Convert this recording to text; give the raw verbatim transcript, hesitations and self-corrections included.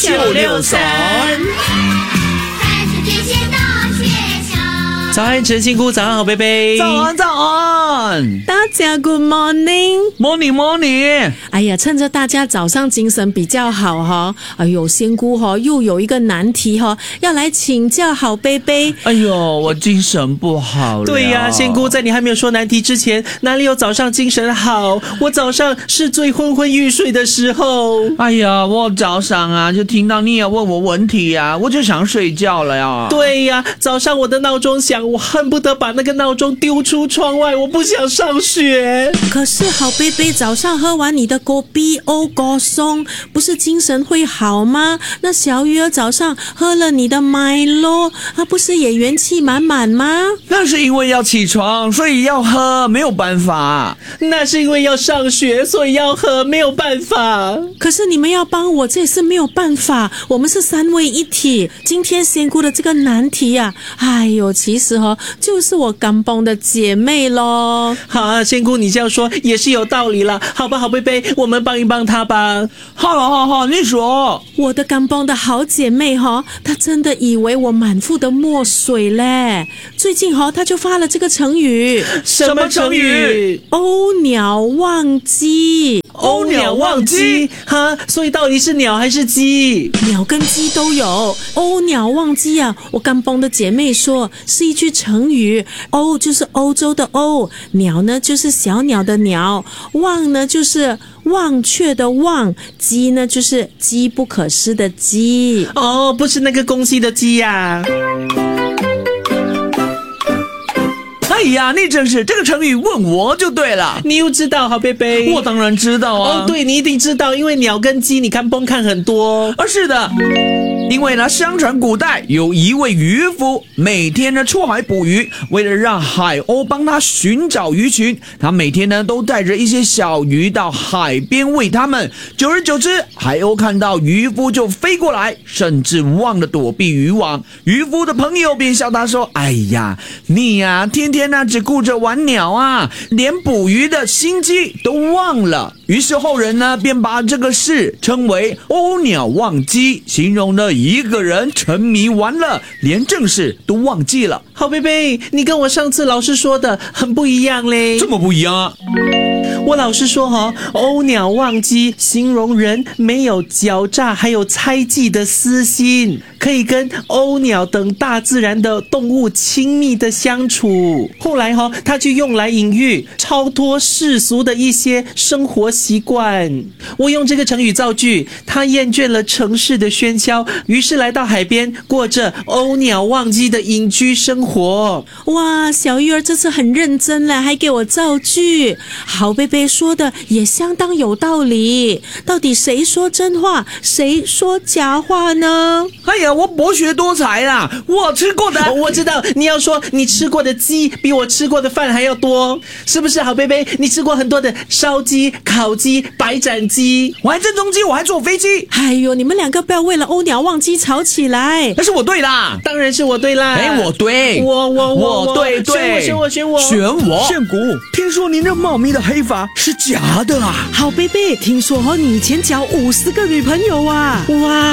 九六三。早安，陈新姑，早上好，贝贝。 早安，早安， 大家 Good morning，morning morning。 哎呀，趁着大家早上精神比较好哈，哎呦，仙姑哈又有一个难题哈，要来请教好贝贝。 哎呦，我精神不好了。 对呀、啊，仙姑，在你还没有说难题之前，哪里有早上精神好？我早上是最昏昏欲睡的时候。 哎呀，我早上啊就听到你要问我问题啊，我就想睡觉了呀。 对呀、啊，早上我的闹钟响。我恨不得把那个闹钟丢出窗外，我不想上学。 可是好贝贝早上喝完你的果啤欧果松，不是精神会好吗？那小鱼儿早上喝了你的 Milo， 他不是也元气满满吗？ 那是因为要起床，所以要喝，没有办法。 那是因为要上学，所以要喝，没有办法。 可是你们要帮我，这也是没有办法。我们是三位一体。今天仙姑的这个难题啊，哎呦，其实哦，就是我甘崩的姐妹咯。 好啊，仙姑，你这样说也是有道理了。好吧，好贝贝，我们帮一帮她吧。 好了，好好，你说。 我的甘崩的好姐妹哈，她真的以为我满腹的墨水嘞。最近哈，她就发了这个成语。 什么成语？ 欧鸟忘机。 欧鸟忘机？哈，所以到底是鸟还是鸡？ 鸟跟鸡都有。欧鸟忘机啊，我甘崩的姐妹说是一句成语。欧就是欧洲的欧，鸟呢就是小鸟的鸟，忘呢就是忘却的忘，机呢就是机不可失的机。 哦，不是那个公鸡的鸡呀、啊。 哎呀，你真是这个成语问我就对了。 你又知道，好贝贝？ 我当然知道啊。 哦，对，你一定知道，因为鸟跟鸡，你看崩看很多。 啊，是的。因为呢，相传古代有一位渔夫，每天呢出海捕鱼，为了让海鸥帮他寻找鱼群，他每天呢都带着一些小鱼到海边喂它们。久而久之，海鸥看到渔夫就飞过来，甚至忘了躲避渔网。渔夫的朋友便笑他说：“哎呀，你呀、啊，天天呢只顾着玩鸟啊，连捕鱼的心机都忘了。”于是后人呢便把这个事称为欧鸟忘机，形容了一个人沉迷玩乐，连正事都忘记了。 好贝贝，你跟我上次老师说的很不一样嘞。 这么不一样啊？ 我老师说哈，欧鸟忘机形容人没有狡诈还有猜忌的私心，可以跟欧鸟等大自然的动物亲密的相处。后来哈，他就用来隐喻超脱世俗的一些生活习惯。我用这个成语造句，他厌倦了城市的喧嚣，于是来到海边，过着欧鸟忘机的隐居生活。 哇，小鱼儿这次很认真了，还给我造句。好贝贝说的也相当有道理，到底谁说真话，谁说假话呢？ 哎呀，我博学多才啦，我吃过的。 我知道你要说你吃过的鸡比我吃过的饭还要多，是不是好贝贝？你吃过很多的烧鸡、烤鸡、白斩鸡， 我还正宗鸡，我还坐飞机。 哎呦，你们两个不要为了欧鸟忘机吵起来。 但是我对啦， 当然是我对啦。 哎，我对， 我我我我对对， 选我选我选我选我。 宪谷，听说您这茂密的黑发是假的啊？ 好贝贝，听说哦，你以前交五十个女朋友啊？哇！